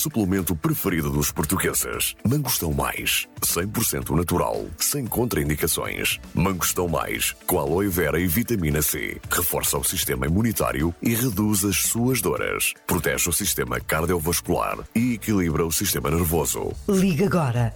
suplemento preferido dos portugueses. Mangostão Mais, 100% natural, sem contraindicações. Mangostão Mais, com aloe vera e vitamina C. Reforça o sistema imunitário e reduz as suas dores. Protege o sistema cardiovascular e equilibra o sistema nervoso. Liga agora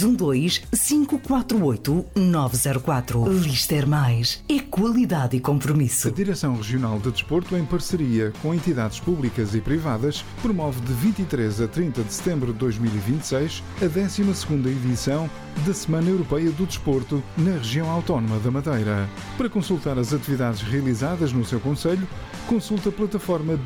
212-548-904. Lister Mais é qualidade e compromisso. A Direção Regional de Desporto, em parceria com entidades públicas e privadas, promove de 23 a 30 de setembro de 2026 a 12ª edição da Semana Europeia do Desporto na região autónoma da Madeira. Para consultar as atividades realizadas no seu concelho, consulte a plataforma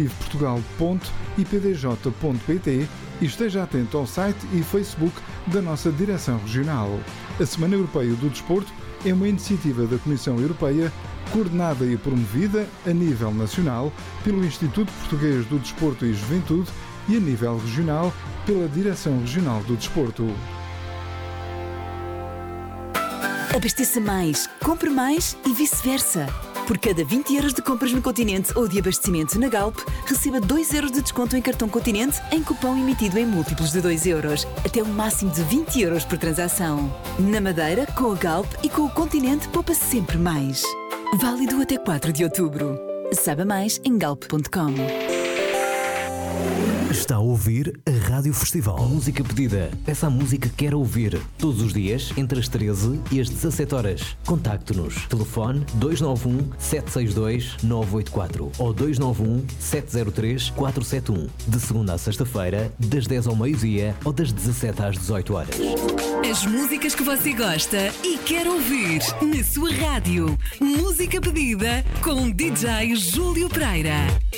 biactiveportugal.ipdj.pt e esteja atento ao site e Facebook da nossa Direção Regional. A Semana Europeia do Desporto é uma iniciativa da Comissão Europeia, coordenada e promovida a nível nacional pelo Instituto Português do Desporto e Juventude e a nível regional pela Direção Regional do Desporto. Abasteça mais, compre mais e vice-versa. Por cada 20 euros de compras no Continente ou de abastecimento na Galp, receba 2 euros de desconto em cartão Continente em cupom emitido em múltiplos de 2 euros, até um máximo de 20 euros por transação. Na Madeira, com a Galp e com o Continente, poupa sempre mais. Válido até 4 de outubro. Saiba mais em galp.com. Está a ouvir a Rádio Festival. Música pedida. Peça a música que quer ouvir. Todos os dias, entre as 13 e as 17 horas. Contacte-nos. Telefone 291-762-984 ou 291-703-471. De segunda a sexta-feira, das 10 ao meio-dia ou das 17 às 18 horas. As músicas que você gosta e quer ouvir na sua rádio. Música pedida com DJ Júlio Pereira.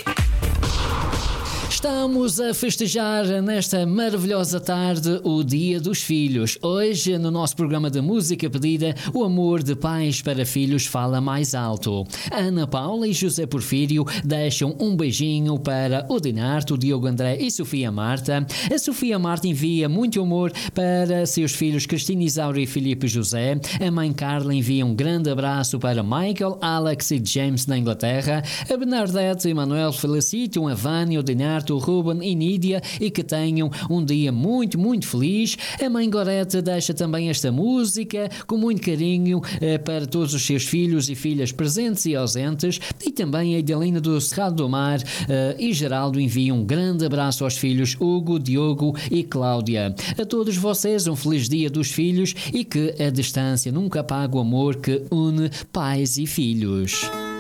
Estamos a festejar nesta maravilhosa tarde o Dia dos Filhos. Hoje, no nosso programa de Música Pedida, o amor de pais para filhos fala mais alto. Ana Paula e José Porfírio deixam um beijinho para o Dinarto, Diogo André e Sofia Marta. A Sofia Marta envia muito amor para seus filhos Cristina Isaura e Filipe José. A mãe Carla envia um grande abraço para Michael, Alex e James na Inglaterra. A Bernadette e Manuel felicitam a Vânia, o Dinarto, o Ruben e Nídia e que tenham um dia muito, muito feliz. A mãe Gorete deixa também esta música com muito carinho para todos os seus filhos e filhas presentes e ausentes, e também a Adelina do Cerrado do Mar e Geraldo envia um grande abraço aos filhos Hugo, Diogo e Cláudia. A todos vocês um feliz Dia dos Filhos e que a distância nunca apague o amor que une pais e filhos.